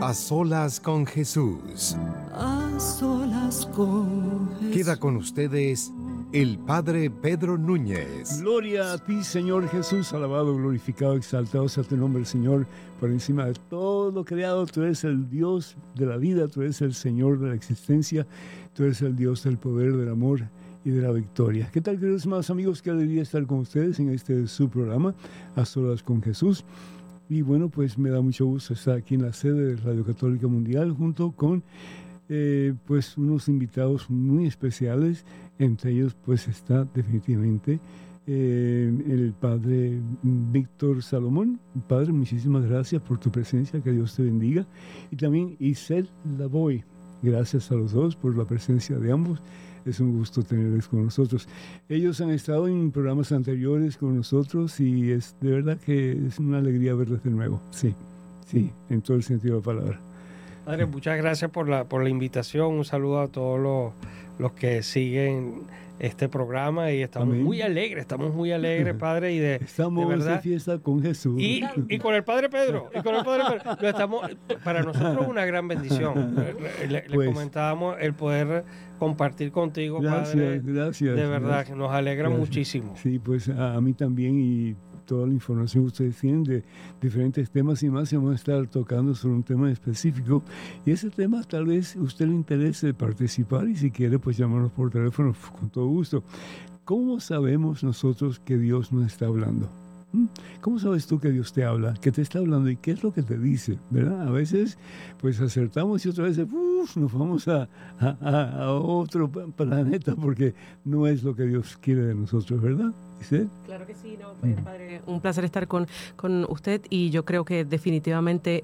A solas con Jesús. A solas con Jesús. Queda con ustedes el Padre Pedro Núñez. Gloria a ti, Señor Jesús, alabado, glorificado, exaltado sea tu nombre, Señor, por encima de todo lo creado. Tú eres el Dios de la vida, tú eres el Señor de la existencia, tú eres el Dios del poder, del amor y de la victoria. ¿Qué tal, queridos hermanos amigos? Qué alegría estar con ustedes en este su programa, A Solas con Jesús. Y bueno, pues me da mucho gusto estar aquí en la sede de Radio Católica Mundial junto con pues unos invitados muy especiales. Entre ellos pues está definitivamente el Padre Víctor Salomón. Padre, muchísimas gracias por tu presencia, que Dios te bendiga. Y también Isel Lavoy. Gracias a los dos por la presencia de ambos. Es un gusto tenerles con nosotros. Ellos han estado en programas anteriores con nosotros y es de verdad que es una alegría verles de nuevo. Sí, en todo el sentido de la palabra. Padre, muchas gracias por la invitación. Un saludo a todos los que siguen este programa y estamos muy alegres, Padre, y estamos de verdad, de fiesta con Jesús. Y con el Padre Pedro, para nosotros es una gran bendición. Le comentábamos el poder compartir contigo, Padre. Gracias. De verdad, que nos alegra muchísimo. Sí, pues a mí también, y toda la información que ustedes tienen de diferentes temas y más, y vamos a estar tocando sobre un tema específico. Y ese tema tal vez a usted le interese participar y si quiere, pues llámanos por teléfono con todo gusto. ¿Cómo sabemos nosotros que Dios nos está hablando? ¿Cómo sabes tú que Dios te habla? ¿Qué te está hablando? ¿Y qué es lo que te dice? ¿Verdad? A veces pues acertamos y otras veces nos vamos a otro planeta porque no es lo que Dios quiere de nosotros, ¿verdad? ¿Sí? Claro que sí, no, Padre, un placer estar con usted y yo creo que definitivamente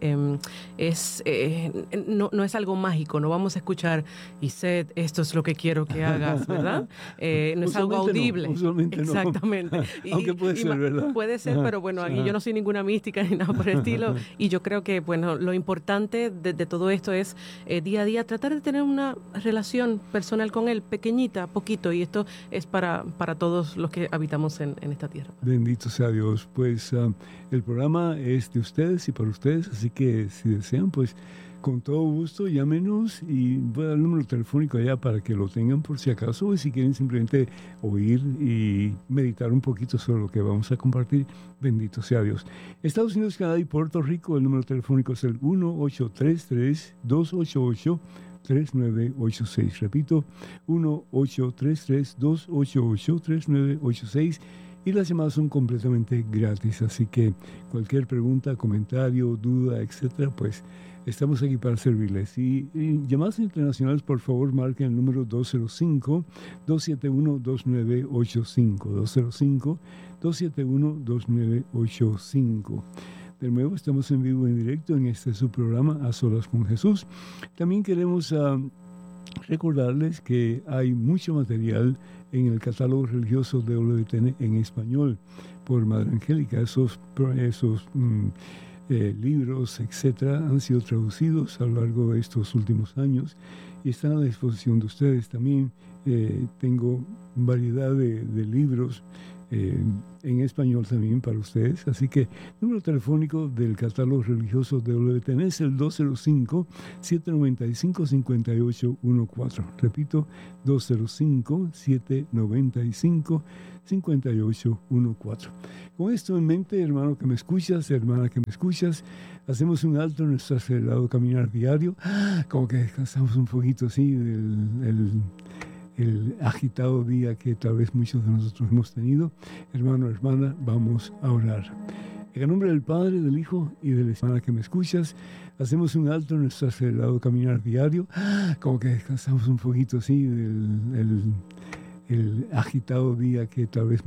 no es algo mágico, no vamos a escuchar Ised, esto es lo que quiero que hagas, ¿verdad? No es algo audible. Exactamente. No. Aunque puede ser, ¿verdad? Puede ser, pero bueno, aquí yo no soy ninguna mística ni nada por el estilo y yo creo que bueno, lo importante de todo esto es día a día tratar de tener una relación personal con Él, pequeñita, poquito, y esto es para todos los que habitamos en esta tierra. Bendito sea Dios. Pues el programa es de ustedes y para ustedes, así que si desean, pues con todo gusto llámenos y voy a dar el número telefónico allá para que lo tengan por si acaso, o si quieren simplemente oír y meditar un poquito sobre lo que vamos a compartir. Bendito sea Dios. Estados Unidos, Canadá y Puerto Rico, el número telefónico es el 1-833-288-3986. Repito, 1-833-288-3986. Y las llamadas son completamente gratis, así que cualquier pregunta, comentario, duda, etcétera, pues estamos aquí para servirles. Y llamadas internacionales, por favor, marquen el número 205-271-2985. 205-271-2985. De nuevo, estamos en vivo, en directo, en este su programa, A Solas con Jesús. También queremos recordarles que hay mucho material en el catálogo religioso de WTN en español por Madre Angélica. Esos libros, etcétera, han sido traducidos a lo largo de estos últimos años y están a la disposición de ustedes. También tengo variedad de libros en español también para ustedes, así que número telefónico del catálogo religioso de WTN es el 205-795-5814. Repito, 205-795-5814. Con esto en mente, hermano que me escuchas, hermana que me escuchas, hacemos un alto en nuestro acelerado caminar diario, como que descansamos un poquito así el agitado día que tal vez muchos de nosotros hemos tenido. Hermano, hermana, vamos a orar. En el nombre del Padre, del Hijo y del Espíritu que me escuchas, hacemos un alto en nuestro acelerado caminar diario, como que descansamos un poquito así el agitado día que tal vez